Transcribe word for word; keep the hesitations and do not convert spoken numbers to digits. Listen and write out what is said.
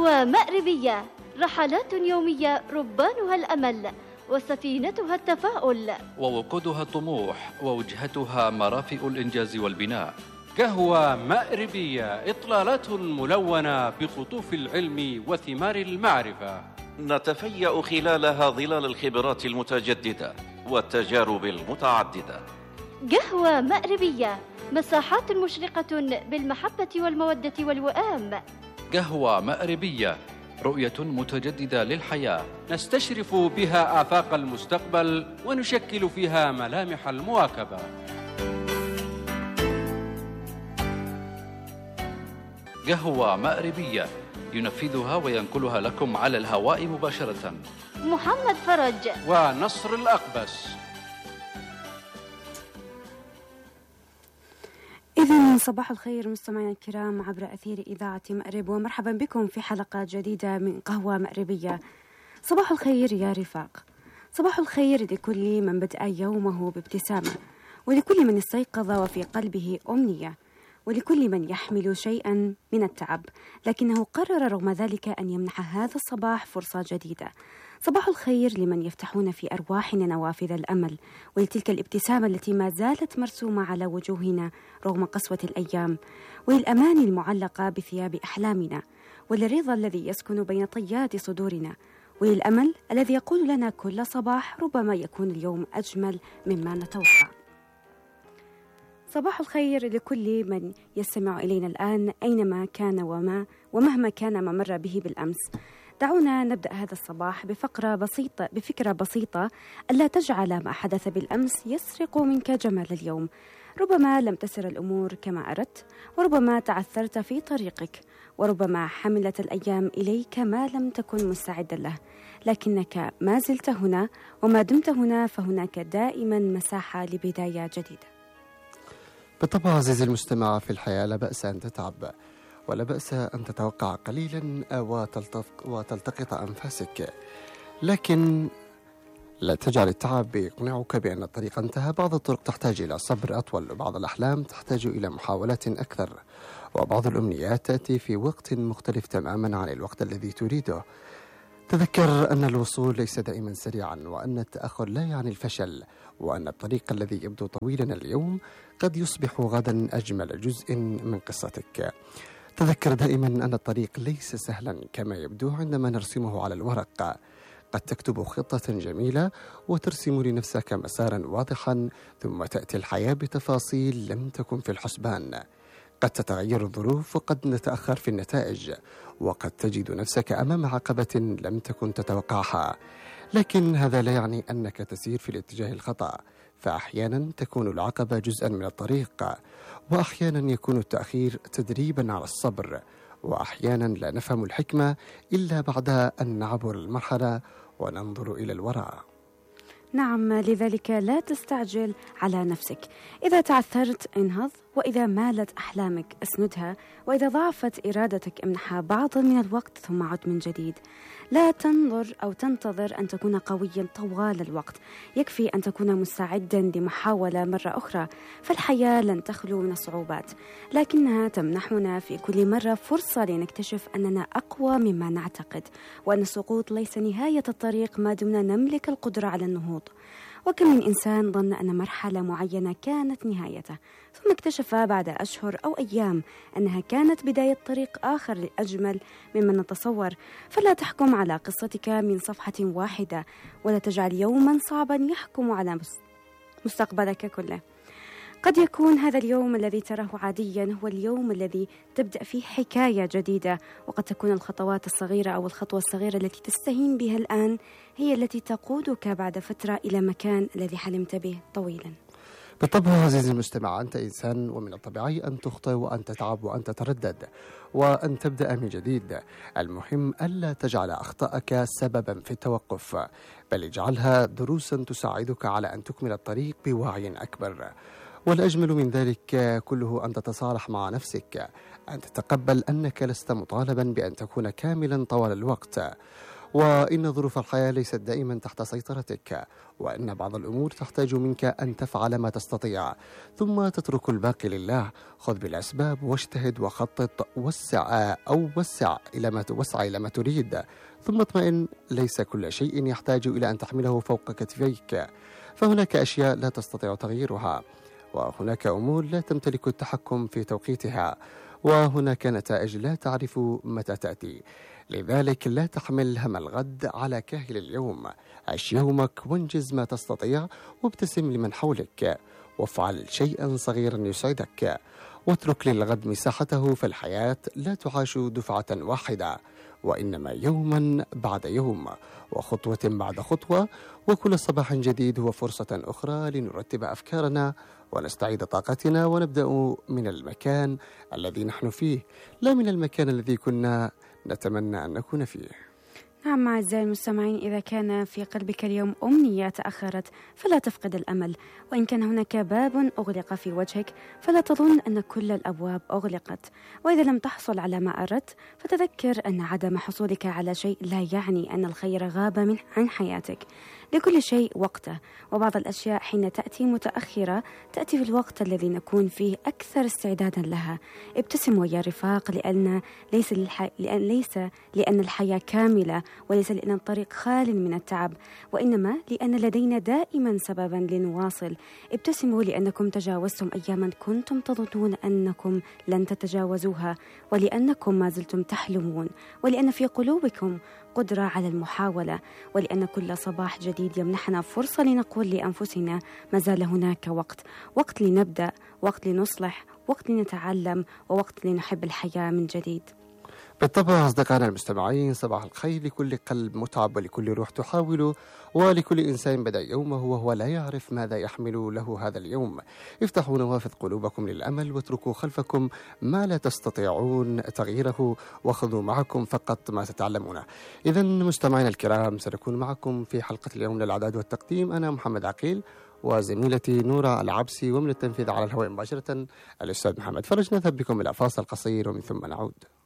قهوة مأربية، رحلات يومية ربانها الأمل وسفينتها التفاؤل، ووقودها الطموح ووجهتها مرافئ الإنجاز والبناء. قهوة مأربية، إطلالات ملونة بقطوف العلم وثمار المعرفة، نتفيأ خلالها ظلال الخبرات المتجددة والتجارب المتعددة. قهوة مأربية، مساحات مشرقة بالمحبة والمودة والوئام. قهوة مأربية، رؤية متجددة للحياة، نستشرف بها آفاق المستقبل ونشكل فيها ملامح المواكبة. قهوة مأربية، ينفذها وينقلها لكم على الهواء مباشرة محمد فرج ونصر الأقبس. إذن صباح الخير مستمعينا الكرام عبر أثير إذاعة مأرب، ومرحبا بكم في حلقة جديدة من قهوة مأربية. صباح الخير يا رفاق، صباح الخير لكل من بدأ يومه بابتسامة، ولكل من استيقظ وفي قلبه أمنية، ولكل من يحمل شيئا من التعب لكنه قرر رغم ذلك أن يمنح هذا الصباح فرصة جديدة. صباح الخير لمن يفتحون في أرواحنا نوافذ الأمل، ولتلك الابتسامة التي ما زالت مرسومة على وجوهنا رغم قسوة الأيام، وللأماني المعلقة بثياب أحلامنا، وللرضا الذي يسكن بين طيات صدورنا، وللأمل الذي يقول لنا كل صباح ربما يكون اليوم أجمل مما نتوقع. صباح الخير لكل من يستمع إلينا الآن أينما كان وما ومهما كان ما مر به بالأمس. دعونا نبدأ هذا الصباح بفقرة بسيطة بفكرة بسيطة ألا تجعل ما حدث بالأمس يسرق منك جمال اليوم. ربما لم تسر الأمور كما أردت، وربما تعثرت في طريقك، وربما حملت الأيام إليك ما لم تكن مستعدا له، لكنك ما زلت هنا، وما دمت هنا فهناك دائما مساحة لبداية جديدة. بالطبع عزيزي المستمع، في الحياة لا بأس أن تتعب، ولا بأس أن تتوقع قليلا وتلتقط أنفاسك، لكن لا تجعل التعب يقنعك بأن الطريق انتهى. بعض الطرق تحتاج إلى صبر أطول، وبعض الأحلام تحتاج إلى محاولات أكثر، وبعض الأمنيات تأتي في وقت مختلف تماما عن الوقت الذي تريده. تذكر أن الوصول ليس دائما سريعا، وأن التأخر لا يعني الفشل، وأن الطريق الذي يبدو طويلا اليوم قد يصبح غدا أجمل جزء من قصتك. تذكر دائما أن الطريق ليس سهلا كما يبدو عندما نرسمه على الورق. قد تكتب خطة جميلة وترسم لنفسك مسارا واضحا، ثم تأتي الحياة بتفاصيل لم تكن في الحسبان. قد تتغير الظروف، وقد نتأخر في النتائج، وقد تجد نفسك أمام عقبة لم تكن تتوقعها، لكن هذا لا يعني أنك تسير في الاتجاه الخطأ. فأحيانا تكون العقبة جزءا من الطريق، وأحيانا يكون التأخير تدريبا على الصبر، وأحيانا لا نفهم الحكمة إلا بعد أن نعبر المرحلة وننظر إلى الوراء. نعم، لذلك لا تستعجل على نفسك. إذا تعثرت انهض، وإذا مالت أحلامك اسندها، وإذا ضعفت إرادتك امنحها بعضا من الوقت ثم عد من جديد. لا تنظر أو تنتظر أن تكون قويا طوال الوقت، يكفي أن تكون مستعدا لمحاولة مرة أخرى. فالحياة لن تخلو من الصعوبات، لكنها تمنحنا في كل مرة فرصة لنكتشف أننا أقوى مما نعتقد، وأن السقوط ليس نهاية الطريق ما دمنا نملك القدرة على النهوض. وكم من إنسان ظن أن مرحلة معينة كانت نهايته، ثم اكتشف بعد أشهر أو أيام أنها كانت بداية طريق آخر أجمل مما نتصور. فلا تحكم على قصتك من صفحة واحدة، ولا تجعل يوما صعبا يحكم على مستقبلك كله. قد يكون هذا اليوم الذي تراه عاديا هو اليوم الذي تبدأ فيه حكاية جديدة، وقد تكون الخطوات الصغيرة أو الخطوة الصغيرة التي تستهين بها الآن هي التي تقودك بعد فترة إلى مكان الذي حلمت به طويلا. بالطبع عزيزي المستمع، أنت إنسان، ومن الطبيعي أن تخطئ وأن تتعب وأن تتردد وأن تبدأ من جديد. المهم ألا تجعل أخطائك سببا في التوقف، بل اجعلها دروسا تساعدك على أن تكمل الطريق بوعي أكبر. والأجمل من ذلك كله أن تتصالح مع نفسك، أن تتقبل أنك لست مطالبا بأن تكون كاملا طوال الوقت، وإن ظروف الحياة ليست دائما تحت سيطرتك، وأن بعض الأمور تحتاج منك أن تفعل ما تستطيع ثم تترك الباقي لله. خذ بالأسباب واجتهد وخطط، وسع أو وسع إلى ما توسع إلى ما تريد، ثم اطمئن. ليس كل شيء يحتاج إلى أن تحمله فوق كتفيك، فهناك أشياء لا تستطيع تغييرها، وهناك أمور لا تمتلك التحكم في توقيتها، وهناك نتائج لا تعرف متى تأتي. لذلك لا تحمل هم الغد على كاهل اليوم. عش يومك وانجز ما تستطيع، وابتسم لمن حولك، وافعل شيئا صغيرا يسعدك، واترك للغد مساحته. فالحياة لا تعاش دفعة واحدة، وإنما يوما بعد يوم، وخطوة بعد خطوة، وكل صباح جديد هو فرصة أخرى لنرتب أفكارنا ونستعيد طاقتنا، ونبدأ من المكان الذي نحن فيه، لا من المكان الذي كنا نتمنى أن نكون فيه. نعم أعزائي المستمعين، إذا كان في قلبك اليوم أمنية تأخرت فلا تفقد الأمل، وإن كان هناك باب أغلق في وجهك فلا تظن أن كل الأبواب أغلقت، وإذا لم تحصل على ما أردت فتذكر أن عدم حصولك على شيء لا يعني أن الخير غاب من عن حياتك. لكل شيء وقته، وبعض الأشياء حين تأتي متأخرة تأتي في الوقت الذي نكون فيه أكثر استعدادا لها. ابتسم ويا رفاق، لأن ليس, للح... لأن ليس لأن الحياة كاملة، وليس لأن الطريق خال من التعب، وإنما لأن لدينا دائما سببا لنواصل. ابتسموا لأنكم تجاوزتم أياما كنتم تظنون أنكم لن تتجاوزوها، ولأنكم ما زلتم تحلمون، ولأن في قلوبكم قدرة على المحاولة، ولأن كل صباح جديد يمنحنا فرصة لنقول لأنفسنا ما زال هناك وقت، وقت لنبدأ، وقت لنصلح، وقت لنتعلم، ووقت لنحب الحياة من جديد. بالطبع أصدقائنا المستمعين، صباح الخير لكل قلب متعب ولكل روح تحاول، ولكل إنسان بدأ يومه وهو لا يعرف ماذا يحمل له هذا اليوم. افتحوا نوافذ قلوبكم للأمل، واتركوا خلفكم ما لا تستطيعون تغييره، وخذوا معكم فقط ما تتعلمونه. إذا مستمعينا الكرام، سنكون معكم في حلقة اليوم للإعداد والتقديم أنا محمد عقيل، وزميلتي نورة العبسي، ومن التنفيذ على الهواء مباشرة الأستاذ محمد فرج. نذهب بكم إلى فاصل قصير ومن ثم نعود.